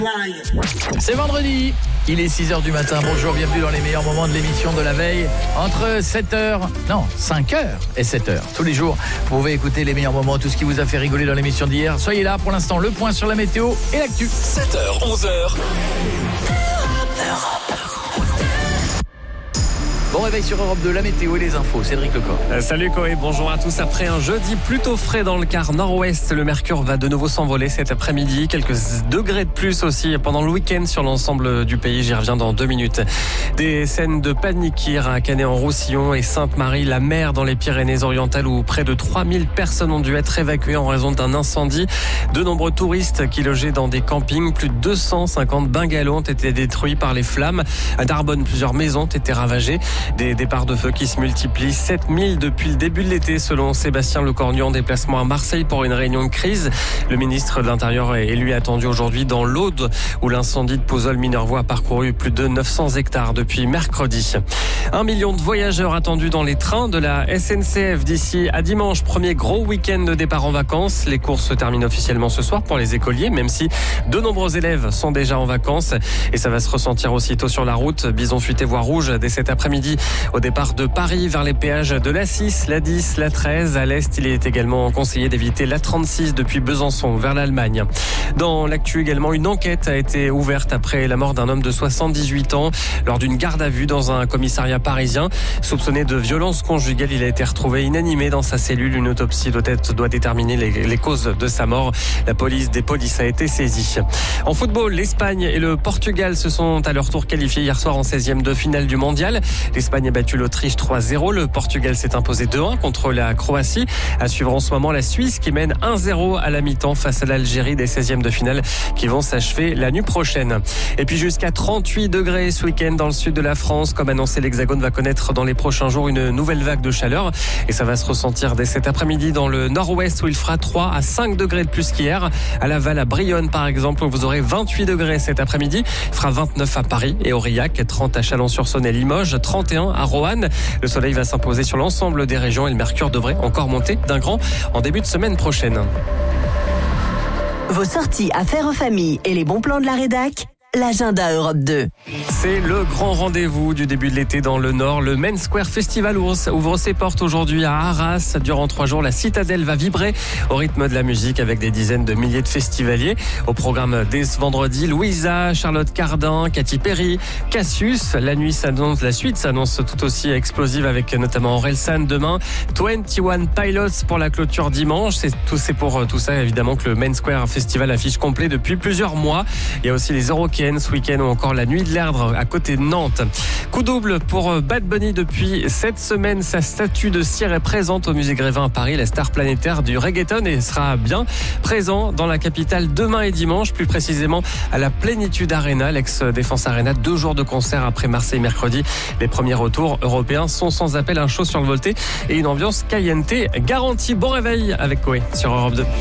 C'est vendredi, il est 6h du matin. Bonjour, bienvenue dans les meilleurs moments de l'émission de la veille. Entre 5h et 7h. Tous les jours, vous pouvez écouter les meilleurs moments, tout ce qui vous a fait rigoler dans l'émission d'hier. Soyez là, pour l'instant, le point sur la météo et l'actu. 7h, 11h. Bon réveil sur Europe 2, la météo et les infos. Cédric Lecor. Salut Koé, bonjour à tous. Après un jeudi plutôt frais dans le quart nord-ouest, le mercure va de nouveau s'envoler cet après-midi. Quelques degrés de plus aussi pendant le week-end sur l'ensemble du pays. J'y reviens dans 2 minutes. Des scènes de panique hier à Canet-en-Roussillon et Sainte-Marie-la-Mer dans les Pyrénées-Orientales où près de 3000 personnes ont dû être évacuées en raison d'un incendie. De nombreux touristes qui logeaient dans des campings. Plus de 250 bungalows ont été détruits par les flammes. À Narbonne, plusieurs maisons ont été ravagées. Des départs de feu qui se multiplient, 7000 depuis le début de l'été selon Sébastien Lecornu en déplacement à Marseille pour une réunion de crise. Le ministre de l'Intérieur est lui attendu aujourd'hui dans l'Aude où l'incendie de Pouzol-Minervois a parcouru plus de 900 hectares depuis mercredi. 1 million de voyageurs attendus dans les trains de la SNCF d'ici à dimanche. Premier gros week-end de départ en vacances. Les courses se terminent officiellement ce soir pour les écoliers, même si de nombreux élèves sont déjà en vacances. Et ça va se ressentir aussitôt sur la route. Bison futé voie rouge dès cet après-midi au départ de Paris vers les péages de l'A6, l'A10, l'A13. À l'est, il est également conseillé d'éviter l'A36 depuis Besançon vers l'Allemagne. Dans l'actu également, une enquête a été ouverte après la mort d'un homme de 78 ans lors d'une garde à vue dans un commissariat parisien. Soupçonné de violence conjugale, il a été retrouvé inanimé dans sa cellule. Une autopsie doit déterminer les causes de sa mort. La police a été saisie. En football, l'Espagne et le Portugal se sont à leur tour qualifiés hier soir en 16e de finale du mondial. L'Espagne a battu l'Autriche 3-0. Le Portugal s'est imposé 2-1 contre la Croatie. À suivre en ce moment la Suisse qui mène 1-0 à la mi-temps face à l'Algérie des 16e de finale qui vont s'achever la nuit prochaine. Et puis jusqu'à 38 degrés ce week-end dans le sud de la France. Comme annoncé, l'Hexagone va connaître dans les prochains jours une nouvelle vague de chaleur. Et ça va se ressentir dès cet après-midi dans le nord-ouest où il fera 3 à 5 degrés de plus qu'hier. À Laval, à Brionne par exemple, où vous aurez 28 degrés cet après-midi. Il fera 29 à Paris et Aurillac, 30 à Chalon-sur-Saône et Limoges, 31 à Roanne. Le soleil va s'imposer sur l'ensemble des régions et le mercure devrait encore monter d'un cran en début de semaine prochaine. Vos sorties à faire en famille et les bons plans de la rédac, l'agenda Europe 2. C'est le grand rendez-vous du début de l'été dans le Nord. Le Main Square Festival ouvre ses portes aujourd'hui à Arras. Durant 3 jours, la citadelle va vibrer au rythme de la musique avec des dizaines de milliers de festivaliers. Au programme dès ce vendredi, Louisa, Charlotte Cardin, Katy Perry, Cassius. La suite s'annonce tout aussi explosive avec notamment Orelsan demain. 21 Pilots pour la clôture dimanche. C'est pour tout ça évidemment que le Main Square Festival affiche complet depuis plusieurs mois. Il y a aussi les Eurokéennes ce week-end ou encore la Nuit de l'Erdre à côté de Nantes. Coup double pour Bad Bunny depuis cette semaine. Sa statue de cire est présente au musée Grévin à Paris, la star planétaire du reggaeton, et sera bien présent dans la capitale demain et dimanche, plus précisément à la Plénitude Arena, l'ex-Défense Arena. 2 jours de concert après Marseille mercredi. Les premiers retours européens sont sans appel, un show survolté et une ambiance caliente garantie. Bon réveil avec Koé sur Europe 2.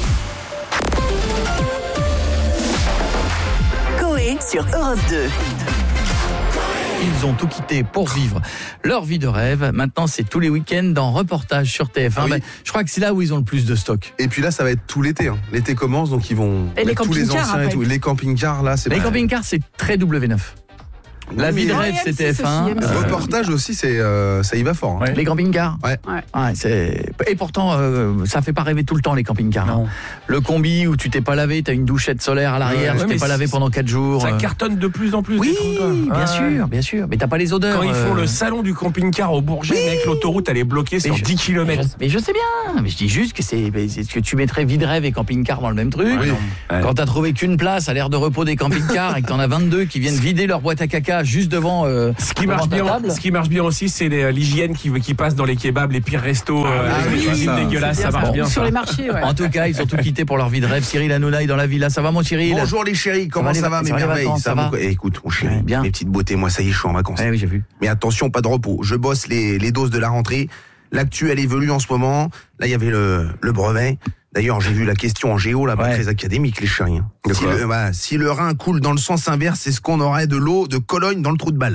Koé sur Europe 2. Ils ont tout quitté pour vivre leur vie de rêve. Maintenant, c'est tous les week-ends dans reportage sur TF1. Ah oui. Je crois que c'est là où ils ont le plus de stock. Et puis là, ça va être tout l'été. L'été commence, donc ils vont et mettre tous les anciens et tout. Les camping-cars, là, c'est Les camping-cars, c'est très W9. La vie de rêve, c'est TF1. Le reportage aussi, ça y va fort. Les camping-cars. Et pourtant, ça fait pas rêver tout le temps les camping-cars. Le combi où tu t'es pas lavé, t'as une douchette solaire à l'arrière, tu t'es pas lavé pendant 4 jours. Ça cartonne de plus en plus. Oui, bien sûr. Mais t'as pas les odeurs. Quand ils font le salon du camping-car au Bourget, mec, l'autoroute elle est bloquée sur 10 km. Mais je sais bien. Mais je dis juste que c'est ce que tu mettrais vie de rêve et camping-car dans le même truc. Quand t'as trouvé qu'une place à l'aire de repos des camping-cars et que t'en as 22 qui viennent vider leur boîte à caca juste devant ce qui marche bien aussi, c'est l'hygiène qui passe dans les kebabs, les pires restos, les cuisines dégueulasses, ça marche bien. Sur les marchés, En tout cas, ils ont tout quitté pour leur vie de rêve. Cyril Hanouna est dans la villa. Ça va, mon Cyril? Bonjour les chéris, comment ça va mes merveilles? Ça va. Écoute, mon chéri, bien. Mes petites beautés, moi ça y est, je suis en vacances. Oui, j'ai vu. Mais attention, pas de repos. Je bosse les doses de la rentrée. L'actu, elle évolue en ce moment. Là, il y avait le brevet. D'ailleurs, j'ai vu la question en géo, là, très académique, les chéris. Si le Rhin coule dans le sens inverse, c'est ce qu'on aurait de l'eau de Cologne dans le trou de balle.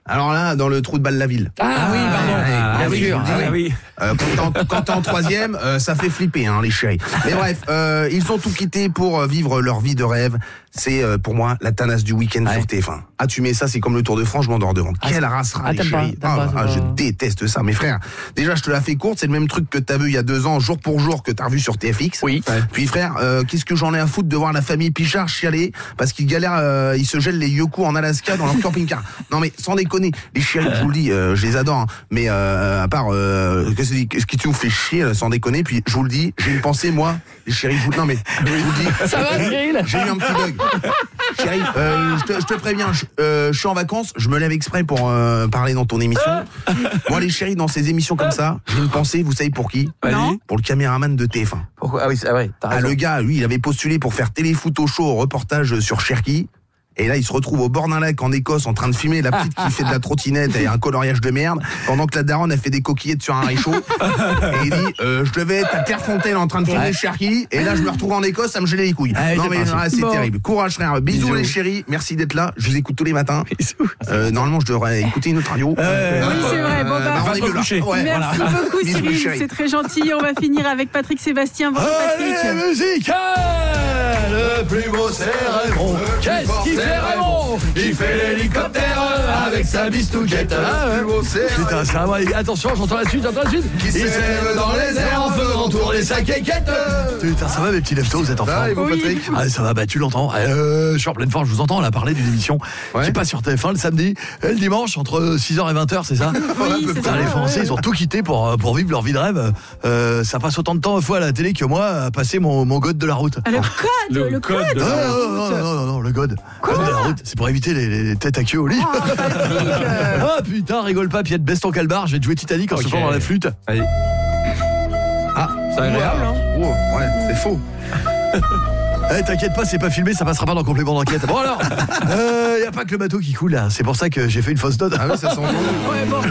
Alors là, dans le trou de balle la ville. Ah oui, pardon. Bien sûr. Oui. Quand t'es en troisième, ça fait flipper, les chéris. Mais bref, ils ont tout quitté pour vivre leur vie de rêve. C'est pour moi la tanasse du week-end sur TF1. Ah, tu mets ça, c'est comme le Tour de France, je m'endors devant. Quelle race, les chéris. Je déteste ça, mes frères. Déjà, je te la fais courte, c'est le même truc que t'as vu il y a 2 ans, jour pour jour, que t'as revu sur TFX. Oui. Puis frère, qu'est-ce que j'en ai à foutre de voir la famille Pichard chialer parce qu'ils galèrent, ils se gèlent les yoku en Alaska dans leur camping-car. Non mais sans déconner, les chéris, je vous le dis, je les adore, mais à part ce qui nous fait chier, sans déconner. Puis je vous le dis, j'ai une pensée, moi, les chéris, je vous le dis. Ça va, Cyril? J'ai eu un petit bug. Chérie, je te préviens, je suis en vacances, je me lève exprès pour parler dans ton émission. Moi, les chéris, dans ces émissions comme ça, j'ai une pensée, vous savez pour qui? Non. Pour le caméraman de TF1. Pourquoi? Ah oui, c'est vrai. Le gars, lui, il avait postulé pour faire Téléfoot au show, reportage sur Cherki. Et là, il se retrouve au bord d'un lac en Écosse en train de filmer la petite qui fait de la trottinette et un coloriage de merde, pendant que la daronne a fait des coquillettes sur un réchaud. Et il dit, je devais être à Clairefontaine en train de filmer Cherki, et là, je me retrouve en Écosse, ça me gelait les couilles. Non mais c'est terrible. Courage frère, bisous les chéris, merci d'être là, je vous écoute tous les matins. Normalement, je devrais écouter une autre radio. Oui, c'est vrai. Bon, rendez-vous là. Merci beaucoup Cyril, c'est très gentil. On va finir avec Patrick Sébastien. Bonjour Patrick. Allez, musique, le plus beau c'est Raymond. Qu'est-ce qu'il fait Raymond? Il fait l'hélicoptère avec sa bistouquette. Putain, c'est vrai. Attention, j'entends la suite, Il s'élève dans les airs en faisant tourner sa quéquette. Putain, ça va mes petits leftos, vous êtes en forme? Oui. Ah, ça va, tu l'entends. Je suis en pleine forme, je vous entends, on a parlé d'une émission qui passe sur TF1 le samedi et le dimanche entre 6h et 20h, c'est ça? Oui, c'est ça. Les Français, ils ont tout quitté pour vivre leur vie de rêve. Ça passe autant de temps fois à la télé que moi à passer mon god de la route. Le code de la route. Non, le god. Code de la route, c'est pour éviter les têtes à queue au lit. Ah putain, rigole pas, Piette, baisse ton calbar, je vais te jouer Titanic en se fond dans la flûte. Allez. Ah, c'est agréable, ouais, c'est faux. T'inquiète pas, c'est pas filmé, ça passera pas dans complément d'enquête. Bon alors, y a pas que le bateau qui coule là, c'est pour ça que j'ai fait une fausse note. Ah oui, ça s'entend. Ouais, bon.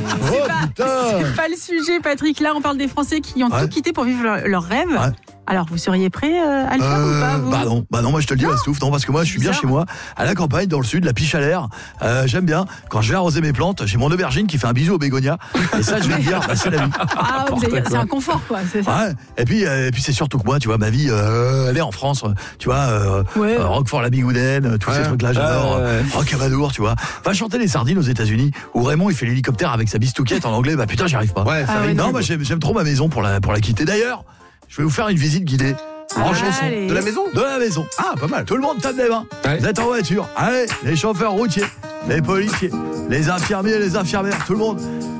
C'est pas le sujet, Patrick. Là, on parle des Français qui ont tout quitté pour vivre leur rêve. Ouais. Alors, vous seriez prêt à le faire ou pas vous Bah non, moi je te le dis, Bastouf, non, parce que moi je suis bien chez moi, à la campagne, dans le sud, la piche à l'air. J'aime bien, quand je vais arroser mes plantes, j'ai mon aubergine qui fait un bisou au bégonia. Et ça, je vais te dire, c'est la vie. Ah, c'est un confort, quoi, c'est ça. Ouais, et puis c'est surtout que moi, tu vois, ma vie, elle est en France, tu vois, Roquefort-la-Bigouden, tous ces trucs-là, j'adore. Rocamadour, tu vois. Va chanter les sardines aux États-Unis, où Raymond il fait l'hélicoptère avec sa bistouquette en anglais, bah putain, j'y arrive pas. Ouais, ça non, moi j'aime trop ma maison pour la quitter. D'ailleurs, je vais vous faire une visite guidée. En chanson. De la maison? De la maison. Ah, pas mal. Tout le monde tape des mains. Vous êtes en voiture. Allez, les chauffeurs routiers, les policiers, les infirmiers, les infirmières, tout le monde.